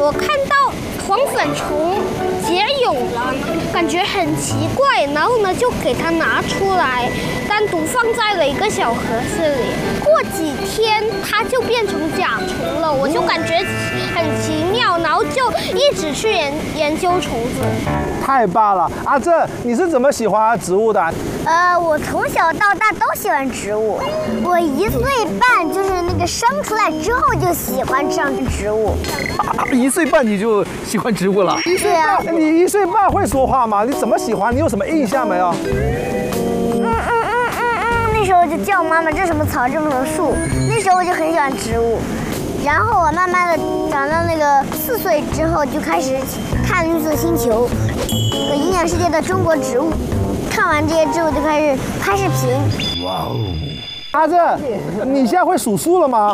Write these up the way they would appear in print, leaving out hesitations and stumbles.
我看到黄粉虫结蛹了，感觉很奇怪，然后呢就给它拿出来，单独放在了一个小盒子里。过几天它就变成甲虫了，我就感觉很奇妙，然后就一直去研究虫子。 太棒了，阿正，你是怎么喜欢植物的？ 我从小到大都喜欢植物。我1岁半就是那个生出来之后就喜欢上植物。 1岁半你就喜欢植物了？ 对啊。 你1岁半会说话吗？你怎么喜欢？你有什么印象没有？ 那时候就叫妈妈，这什么草，这什么树。那时候我就很喜欢植物。然后我慢慢的长到那个4岁之后，就开始看绿色星球，营养世界的中国植物。看完这些之后，就开始拍视频。 哇哦！阿正，你现在会数数了吗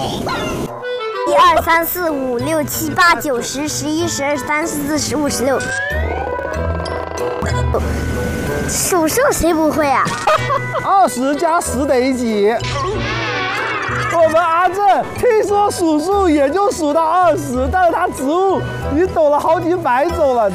？1、2、3、4、5、6、7、8、9、10、11、12、13、14、15、16。数数谁不会啊 ？20加10等于几？我们阿正听说数数也就数到20，但是他植物你懂了好几百种了。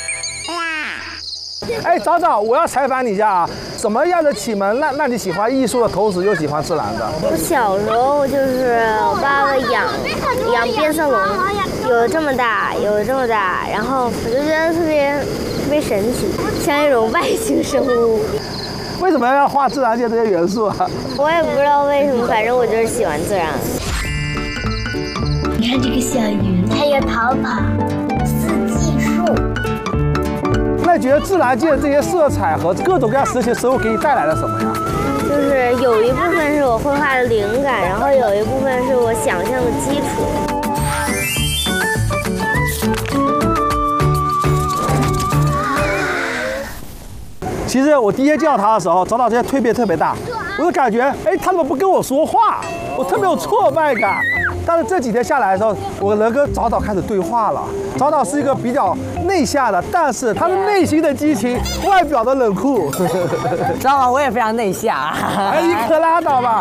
哎，早早，我要采访你一下啊，什么样的启蒙让你喜欢艺术的同时又喜欢自然的？ 我小时候就是我爸爸养变色龙，有这么大，有这么大，然后我就觉得特别神奇，像一种外星生物。 为什么要画自然界这些元素啊？ 我也不知道为什么，反正我就是喜欢自然。 你看这个小鱼，它要逃跑，四季树。 那你觉得自然界这些色彩和各种各样神奇的生物给你带来了什么呀？ 就是有一部分是我绘画的灵感，然后有一部分是我想象的基础。 其实我第一天见到他的时候，早早这些蜕变特别大，我就感觉，哎，他怎么不跟我说话？我特别有挫败感。但是这几天下来的时候，我能跟早早开始对话了。早早是一个比较内向的，但是他的内心的激情，外表的冷酷。 知道吗？我也非常内向。 哎，你可拉倒吧。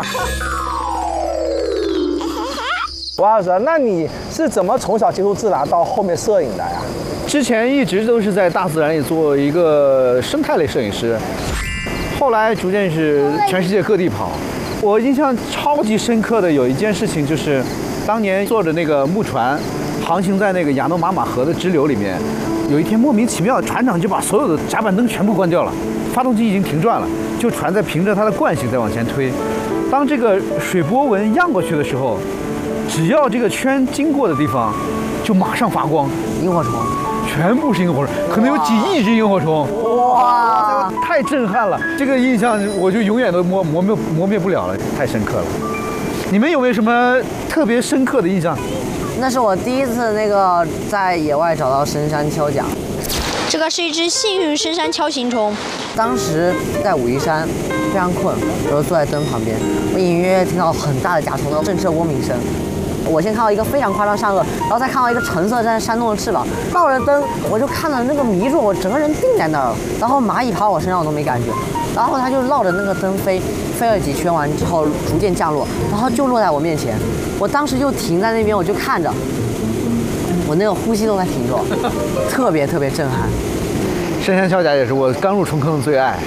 王老师，那你是怎么从小接触自然到后面摄影的呀？ 之前一直都是在大自然里做一个生态类摄影师，后来逐渐是全世界各地跑。我印象超级深刻的有一件事情，就是当年坐着那个木船，航行在那个亚诺马马河的支流里面。有一天莫名其妙，船长就把所有的甲板灯全部关掉了，发动机已经停转了，就船在凭着它的惯性在往前推。当这个水波纹漾过去的时候，只要这个圈经过的地方，就马上发光， 萤火虫。 全部是萤火虫，可能有几亿只萤火虫，哇，太震撼了！这个印象我就永远都磨灭不了了，太深刻了。你们有没有什么特别深刻的印象？ 那是我第一次在野外找到深山锹甲。 这个是一只幸运深山锹形虫。 当时在武夷山，非常困，我就坐在灯旁边，我隐隐约约听到很大的甲虫的震彻嗡鸣声。我先看到一个非常夸张上颚，然后再看到一个橙色在扇动的翅膀，照着灯，我就看到那个迷住我，整个人定在那儿了。然后蚂蚁爬我身上我都没感觉，然后它就绕着那个灯飞了几圈，完之后逐渐降落，然后就落在我面前。我当时就停在那边，我就看着，我那个呼吸都在停住，特别特别震撼。 深山锹甲也是我刚入虫坑的最爱。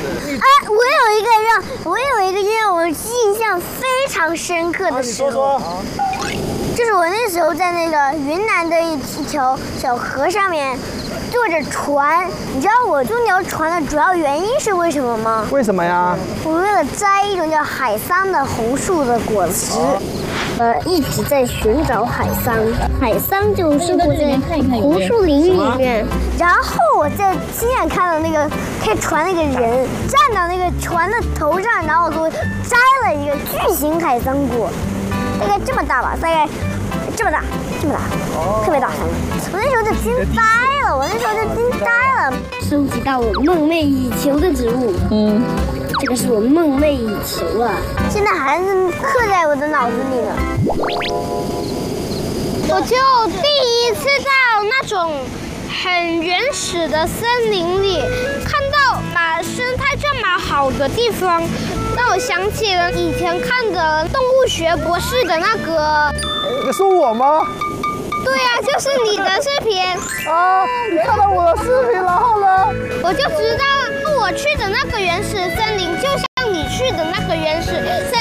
我有一个让我印象非常深刻的时候，就是我那时候在那个云南的一条小河上面坐着船。你知道我坐那条船的主要原因是为什么吗？ 为什么呀？ 我为了摘一种叫海桑的红树的果实。一直在寻找海桑，海桑就生活在红树林里面。然后我在亲眼看到那个开船那个人站到那个船的头上，然后我给我摘了一个巨型海桑果，大概这么大吧，大概这么大，特别大。我那时候就惊呆了，收集到我梦寐以求的植物。这个是我梦寐以求啊，现在还是刻在我的脑子里呢。 我就第一次到那种很原始的森林里，看到生态这么好的地方，让我想起了以前看的动物学博士的那个。 是我吗？ 对呀，就是你的视频。 啊，你看到我的视频，然后呢？ 我就知道我去的那个原始森林，就像你去的那个原始森